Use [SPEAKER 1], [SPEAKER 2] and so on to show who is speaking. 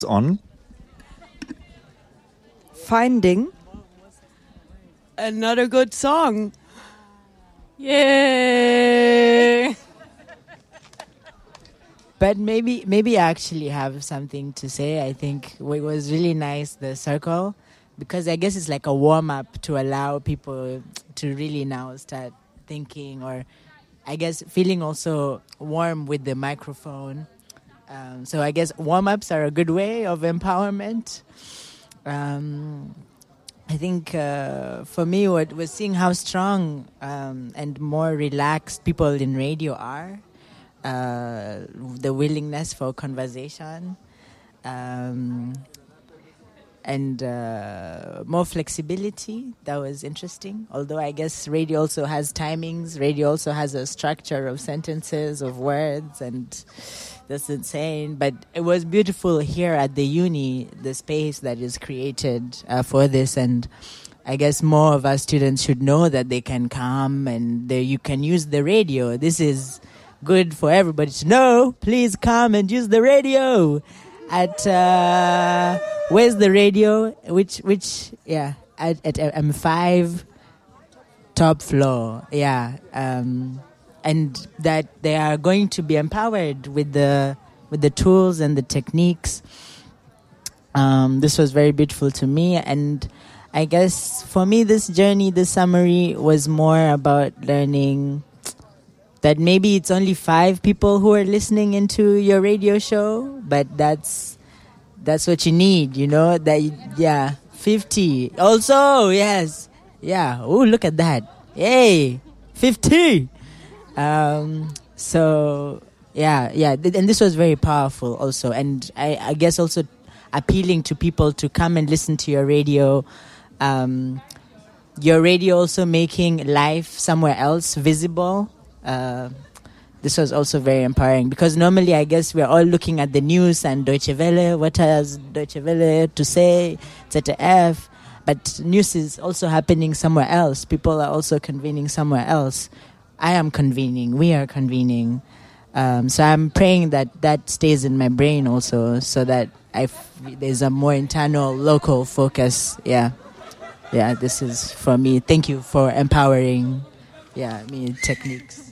[SPEAKER 1] on
[SPEAKER 2] Finding
[SPEAKER 3] another good song.
[SPEAKER 4] Yay!
[SPEAKER 5] But maybe I actually have something to say. I think it was really nice, the circle, because I guess it's like a warm-up to allow people to really now start thinking, or I guess feeling also warm with the microphone. So I guess warm-ups are a good way of empowerment. I think for me, what was seeing how strong and more relaxed people in radio are, the willingness for conversation, and more flexibility. That was interesting. Although I guess radio also has timings. Radio also has a structure of sentences, of words, and that's insane. But it was beautiful here at the uni, the space that is created for this. And I guess more of our students should know that they can come and you can use the radio. This is good for everybody to know. Please come and use the radio at where's the radio? Which at M5 top floor. Yeah. And that they are going to be empowered with the tools and the techniques. This was very beautiful to me, and I guess for me this journey, this summary was more about learning that maybe it's only 5 people who are listening into your radio show, but that's what you need, you know. 50 also, yes, yeah. Oh, look at that! Yay, 50. So yeah, and this was very powerful also, and I guess also appealing to people to come and listen to your radio. Your radio also making life somewhere else visible. This was also very empowering, because normally I guess we're all looking at the news and Deutsche Welle, what has Deutsche Welle to say, ZDF, but news is also happening somewhere else. People are also convening somewhere else. I am convening, we are convening. So I'm praying that stays in my brain also, so that there's a more internal, local focus. Yeah, this is for me. Thank you for empowering me techniques.